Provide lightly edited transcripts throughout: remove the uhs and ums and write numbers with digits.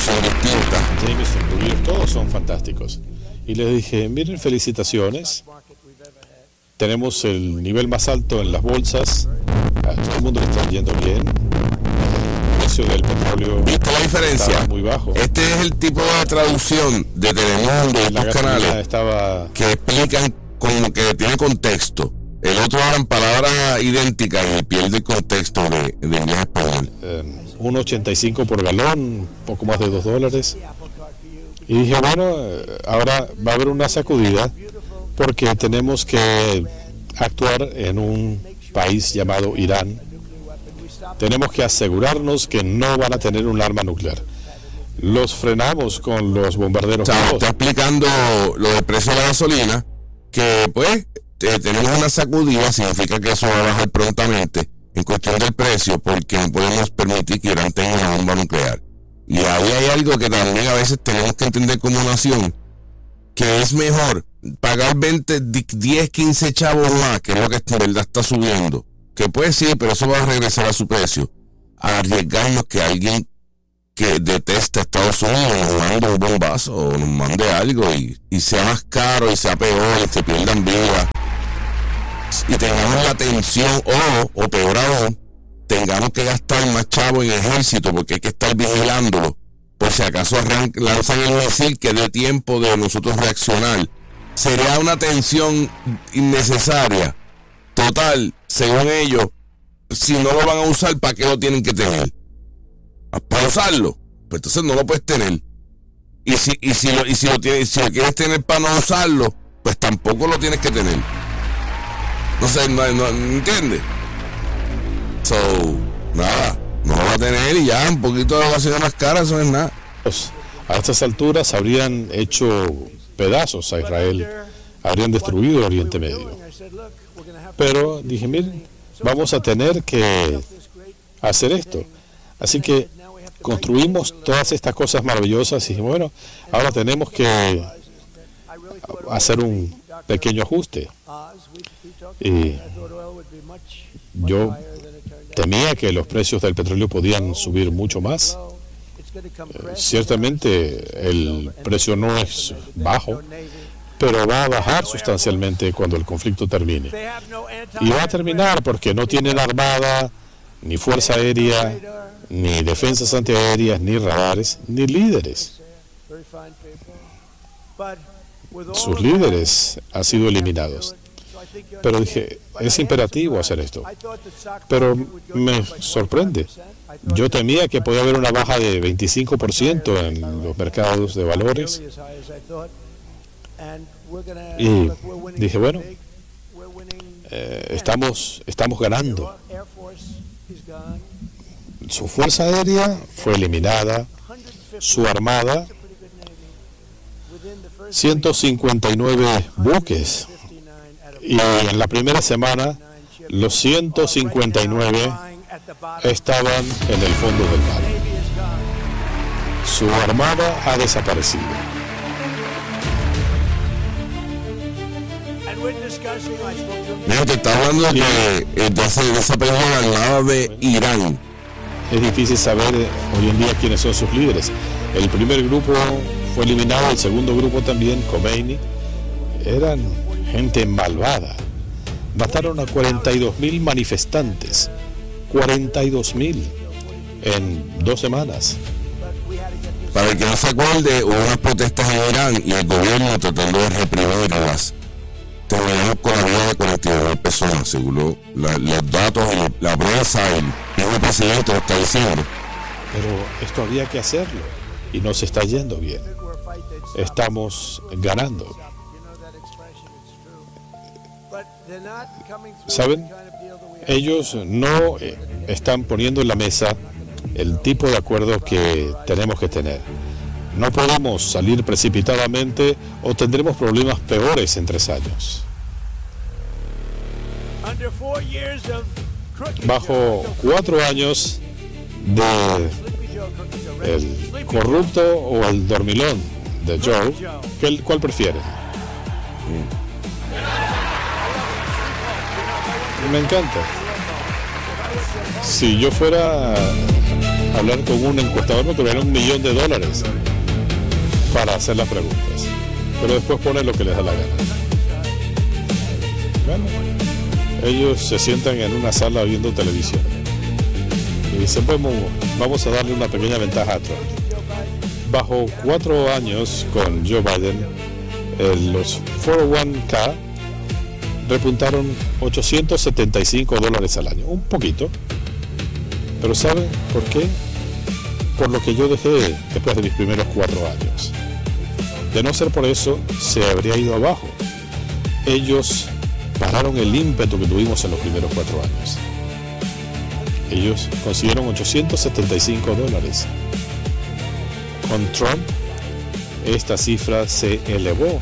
traducción distinta. Jameson, Greer, todos son fantásticos. Y les dije, miren, felicitaciones. Tenemos el nivel más alto en las bolsas. A todo el mundo le está yendo bien. El precio del petróleo. ¿Viste la diferencia? Estaba muy bajo. Este es el tipo de traducción de Telemundo y estos canales que explican como que tiene contexto. El otro hablan palabras idénticas y pierde el contexto de inglés a español. 1.85 por galón, poco más de $2. Y dije, bueno, ahora va a haber una sacudida porque tenemos que actuar en un país llamado Irán. Tenemos que asegurarnos que no van a tener un arma nuclear. Los frenamos con los bombarderos. O sea, está explicando lo del precio de la gasolina, que pues tenemos una sacudida, significa que eso va a bajar prontamente en cuestión del precio, porque no podemos permitir que Irán tenga una bomba nuclear. Y ahí hay algo que también a veces tenemos que entender como nación, que es mejor pagar 20, 10, 15 chavos más, que es lo que en verdad está subiendo, que puede sí, pero eso va a regresar a su precio, a arriesgarnos que alguien que detesta Estados Unidos nos mande un bombazo o nos mande algo y sea más caro y sea peor y se pierdan vidas y tengamos la tensión o peor aún, tengamos que gastar más chavo en ejército porque hay que estar vigilándolo por si acaso lanzan el misil que dé tiempo de nosotros reaccionar. Sería una tensión innecesaria. Total, según ellos, si no lo van a usar, ¿para qué lo tienen que tener? Para usarlo, pues entonces no lo puedes tener. Y si lo quieres tener para no usarlo, pues tampoco lo tienes que tener. No sé, no ¿entiendes? So, nada, no lo va a tener y ya, un poquito de gasolina más cara, eso es nada. A estas alturas habrían hecho pedazos a Israel, habrían destruido Oriente Medio. Pero dije, miren, vamos a tener que hacer esto. Así que construimos todas estas cosas maravillosas y bueno, ahora tenemos que hacer un pequeño ajuste. Y yo temía que los precios del petróleo podían subir mucho más. Ciertamente el precio no es bajo, pero va a bajar sustancialmente cuando el conflicto termine. Y va a terminar porque no tienen armada, ni fuerza aérea, ni defensas antiaéreas, ni radares, ni líderes. Sus líderes han sido eliminados. Pero dije, es imperativo hacer esto. Pero me sorprende. Yo temía que podía haber una baja de 25% en los mercados de valores. Y dije, bueno, estamos ganando. Su fuerza aérea fue eliminada, su armada, 159 buques. Y en la primera semana, los 159 estaban en el fondo del mar. Su armada ha desaparecido. Mira, te está hablando de esa película al lado de Irán. Es difícil saber hoy en día quiénes son sus líderes. El primer grupo fue eliminado, el segundo grupo también, Khomeini. Eran gente malvada. Mataron a 42.000 manifestantes. 42.000 en 2 semanas. Para el que no se acuerde, hubo unas protestas en Irán y el gobierno tratando de reprimirlas. Terminamos con la vida de 42.000 personas, según los datos y la prensa, el mismo presidente lo está diciendo. Pero esto había que hacerlo y nos está yendo bien. Estamos ganando. ¿Saben? Ellos no están poniendo en la mesa el tipo de acuerdo que tenemos que tener. No podemos salir precipitadamente o tendremos problemas peores en 3 años. Bajo 4 años de el corrupto o el dormilón de Joe, ¿cuál prefieren? Me encanta. Si yo fuera hablar con un encuestador porque me dan $1 millón para hacer las preguntas. Pero después ponen lo que les da la gana. Bueno, ellos se sientan en una sala viendo televisión y dicen, pues vamos a darle una pequeña ventaja a Trump. Bajo 4 años con Joe Biden, los 401k repuntaron $875 al año, un poquito, pero ¿saben por qué? Por lo que yo dejé después de mis primeros 4 años. De no ser por eso, se habría ido abajo. Ellos pararon el ímpetu que tuvimos en los primeros 4 años. Ellos consiguieron $875. Con Trump, esta cifra se elevó.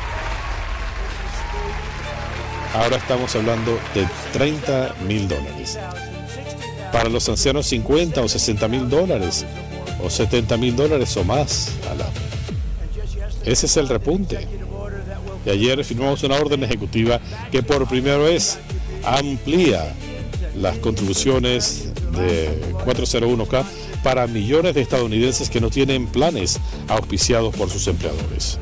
Ahora estamos hablando de $30,000. Para los ancianos, $50,000 o $60,000 o $70,000 o más al año. Ese es el repunte. Y ayer firmamos una orden ejecutiva que por primera vez amplía las contribuciones de 401k para millones de estadounidenses que no tienen planes auspiciados por sus empleadores.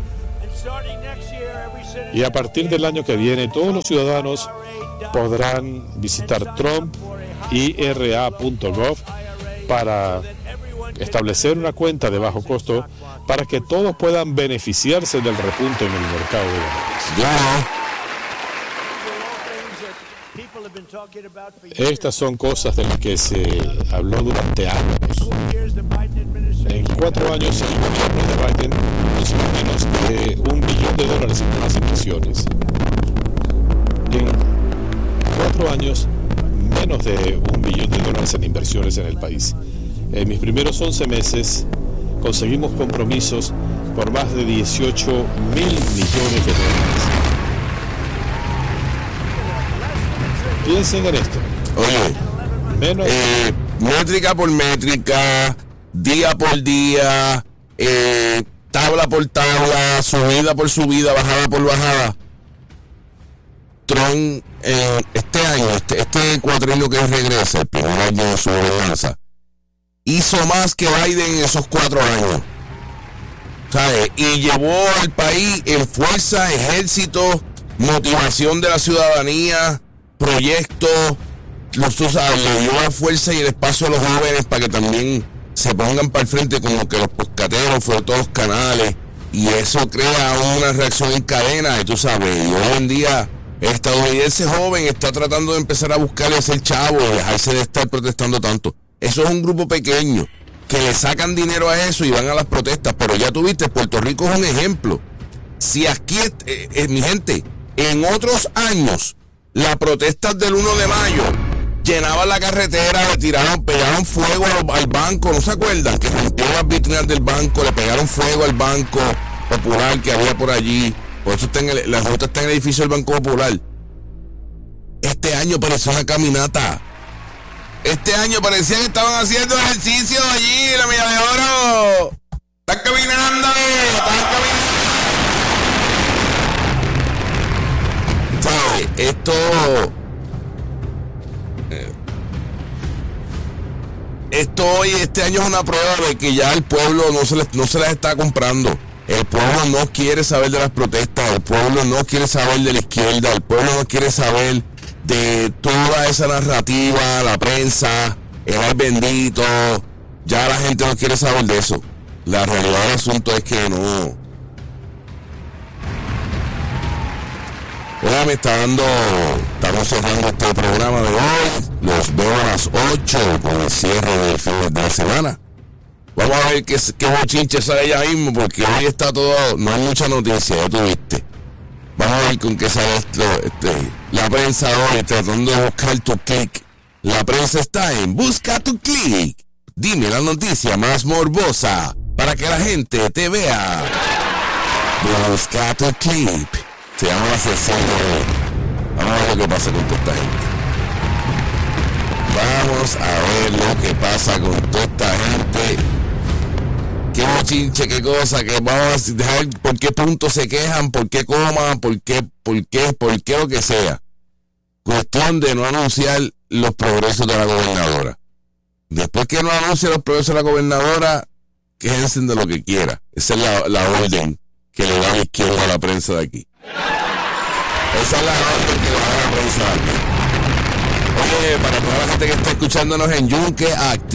Y a partir del año que viene, todos los ciudadanos podrán visitar trumpira.gov para establecer una cuenta de bajo costo para que todos puedan beneficiarse del repunte en el mercado de valores. Estas son cosas de las que se habló durante años. En 4 años el gobierno de Biden hizo menos de $1 billón en más inversiones. En 4 años, menos de $1 billón en inversiones en el país. En mis primeros 11 meses conseguimos compromisos por más de $18,000 millones. Piensen en esto. Oye, menos métrica por métrica, día por día, tabla por tabla, subida por subida, bajada por bajada. Trump, este año, este cuatrienio que regresa, el primer año de su gobernanza, hizo más que Biden en esos 4 años, ¿sabes? Y llevó al país en fuerza, ejército, motivación de la ciudadanía, proyectos, tú sabes, le dio la fuerza y el espacio a los jóvenes para que también se pongan para el frente, como que los pescateros fueron todos los canales, y eso crea una reacción en cadena, y tú sabes, y hoy en día el estadounidense joven está tratando de empezar a buscar y hacer chavo, dejarse de estar protestando tanto. Eso es un grupo pequeño que le sacan dinero a eso y van a las protestas, pero ya tuviste, Puerto Rico es un ejemplo. Si aquí, mi gente, en otros años, las protestas del 1 de mayo llenaban la carretera, pegaron fuego al banco, ¿no se acuerdan? Que rompieron las vitrinas del banco, le pegaron fuego al Banco Popular que había por allí. Por eso la ruta está en el edificio del Banco Popular. Este año pareció una caminata. Este año parecía que estaban haciendo ejercicio allí en la Milla de Oro. Están caminando. ¿Sabes? Este año es una prueba de que ya el pueblo no se las está comprando. El pueblo no quiere saber de las protestas, el pueblo no quiere saber de la izquierda, el pueblo no quiere saber de toda esa narrativa, la prensa, el ay bendito. Ya la gente no quiere saber de eso. La realidad del asunto es que no. Oiga, estamos cerrando este programa de hoy. Los veo a las 8 con el cierre del fin de la semana. Vamos a ver qué bochinche sale ya mismo, porque hoy está todo, no hay mucha noticia, ya tuviste. Vamos a ver con qué sale la prensa hoy, tratando de buscar tu click. La prensa está en Busca tu click. Dime la noticia más morbosa para que la gente te vea. Busca tu click. Se llama la sección de hoy. Vamos a ver lo que pasa con toda esta gente. Vamos a ver lo que pasa con toda esta gente. Qué bochinche, qué cosa, que vamos a dejar por qué punto se quejan, por qué coman, por qué lo que sea. Cuestión de no anunciar los progresos de la gobernadora. Después que no anuncie los progresos de la gobernadora, quéjense de lo que quiera. Esa es la orden que le da la izquierda a la prensa de aquí. Esa es la orden que le da la prensa de aquí. Oye, para toda la gente que está escuchándonos en Yunque, activa